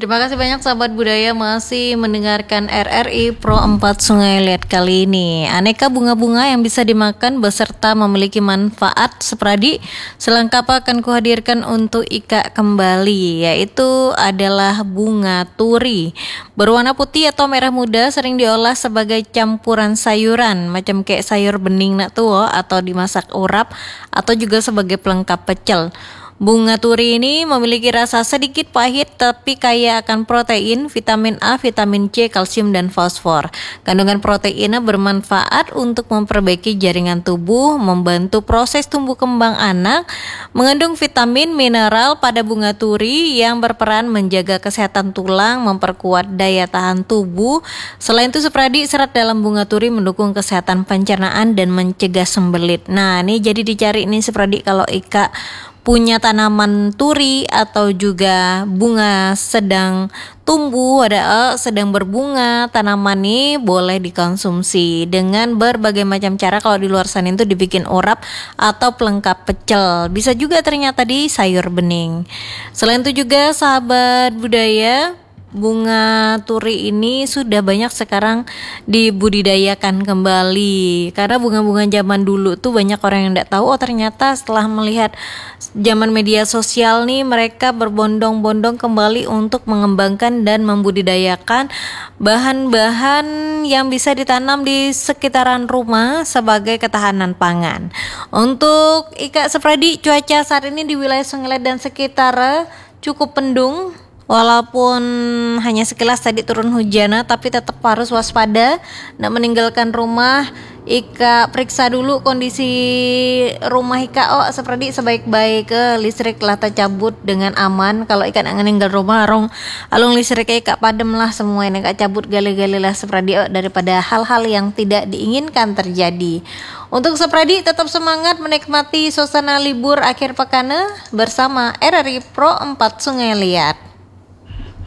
Terima kasih banyak sahabat budaya masih mendengarkan RRI Pro 4 Sungai Liat kali ini. Aneka bunga-bunga yang bisa dimakan beserta memiliki manfaat sepradi selengkap akan kuhadirkan untuk Ika kembali, yaitu adalah bunga turi. Berwarna putih atau merah muda, sering diolah sebagai campuran sayuran macam kayak sayur bening nak tuh atau dimasak urap atau juga sebagai pelengkap pecel. Bunga turi ini memiliki rasa sedikit pahit tapi kaya akan protein, vitamin A, vitamin C, kalsium, dan fosfor. Kandungan proteinnya bermanfaat untuk memperbaiki jaringan tubuh, membantu proses tumbuh kembang anak, mengandung vitamin, mineral pada bunga turi yang berperan menjaga kesehatan tulang, memperkuat daya tahan tubuh. Selain itu sepradi serat dalam bunga turi mendukung kesehatan pencernaan dan mencegah sembelit. Nah, ini jadi dicari nih sepradi kalau Ika punya tanaman turi atau juga bunga sedang tumbuh, sedang berbunga, tanaman ini boleh dikonsumsi dengan berbagai macam cara. Kalau di luar sana itu dibikin urap atau pelengkap pecel, bisa juga ternyata di sayur bening. Selain itu juga sahabat budaya, bunga turi ini sudah banyak sekarang dibudidayakan kembali karena bunga-bunga zaman dulu tuh banyak orang yang tidak tahu. Ternyata setelah melihat zaman media sosial nih, mereka berbondong-bondong kembali untuk mengembangkan dan membudidayakan bahan-bahan yang bisa ditanam di sekitaran rumah sebagai ketahanan pangan. Untuk Ika sepradi, cuaca saat ini di wilayah Sungai Liat dan sekitar cukup mendung. Walaupun hanya sekilas tadi turun hujan, tapi tetap harus waspada, tidak meninggalkan rumah. Ika periksa dulu kondisi rumah Ika. Seperti sebaik-baik ke listrik lah tercabut dengan aman. Kalau Ika nak meninggal rumah, alung listrik Ika padam lah semua ini Ika cabut gali-gali lah seperti daripada hal-hal yang tidak diinginkan terjadi. Untuk sepradi tetap semangat menikmati suasana libur akhir pekan bersama RRI Pro 4 Sungai Liat.